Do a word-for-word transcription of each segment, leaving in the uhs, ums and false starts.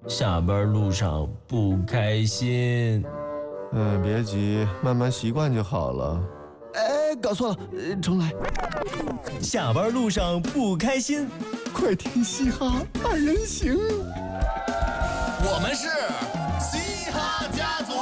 下班路上不开心。 嗯，别急，慢慢习惯就好了。哎，搞错了，呃重来。 下班路上不开心， 快听嘻哈二人行。 我们是嘻哈家族。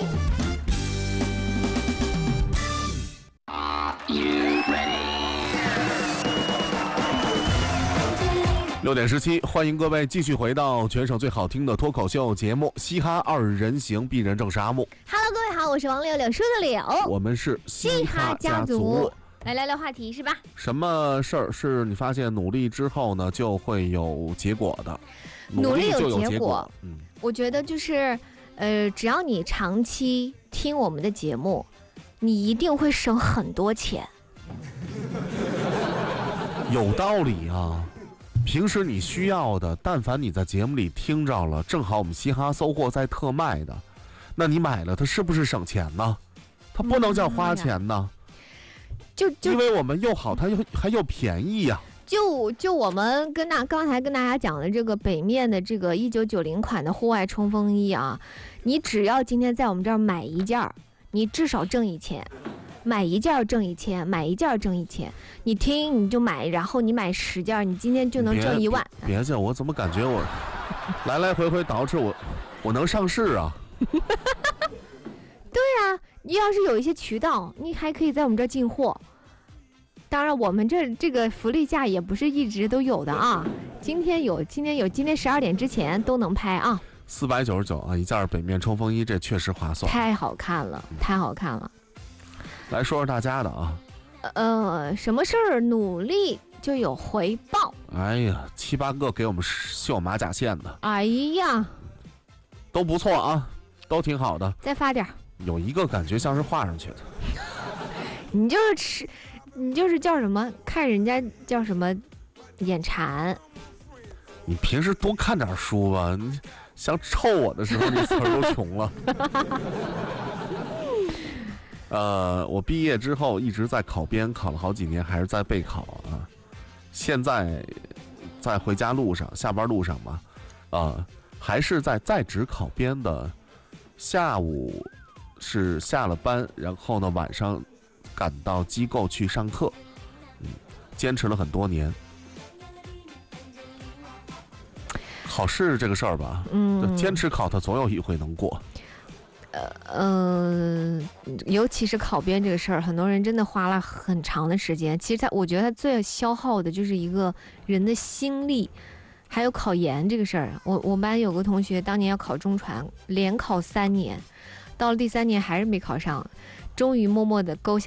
六点十七，欢迎各位继续回到全省最好听的脱口秀节目《嘻哈二人行》，鄙人正是阿木。 Hello， 各位好，我是王柳柳，说的柳， 我们是嘻哈家族。来聊聊话题是吧？ 什么事儿是你发现努力之后呢就会有结果的？ 努力就有结结果。嗯， 我觉得就是，呃，只要你长期听我们的节目，你一定会省很多钱。 有道理啊。平时你需要的，但凡你在节目里听着了，正好我们嘻哈搜货在特卖的，那你买了它是不是省钱呢？它不能叫花钱呢。 嗯、就就因为我们又好，它又还又便宜呀、啊。 就就我们跟大刚才跟大家讲的这个北面的这个一九九零款的户外冲锋衣啊，你只要今天在我们这儿买一件，你至少挣一千。买一件挣一千，买一件挣一千，你听你就买，然后你买十件，你今天就能挣一万。 别别介，我怎么感觉我来来回回捯饬我，我能上市啊？ 对啊，你要是有一些渠道，你还可以在我们这儿进货。当然，我们这这个福利价也不是一直都有的啊。今天有，今天有，今天十二点之前都能拍啊。 四百九十九啊，一件北面冲锋衣，这确实划算。 太好看了，太好看了。 来说说大家的啊， 呃，什么事儿努力就有回报。 哎呀，七八个给我们绣马甲线的， 哎呀， 都不错啊，都挺好的。 再发点。 有一个感觉像是画上去的。 你就是吃，你就是叫什么？看人家叫什么眼馋。 你平时多看点书吧，你想臭我的时候，你词儿都穷了。呃，我毕业之后一直在考编，考了好几年，还是在备考啊。现在在回家路上，下班路上嘛，啊，还是在在职考编的。下午是下了班，然后呢晚上赶到机构去上课，嗯，坚持了很多年。考试这个事儿吧，嗯，坚持考，它总有一回能过。 呃呃，尤其是考编这个事儿，很多人真的花了很长的时间。其实他，我觉得他最消耗的就是一个人的心力，还有考研这个事儿。我我们班有个同学当年要考中传，连考三年，到了第三年还是没考上，终于默默的勾下。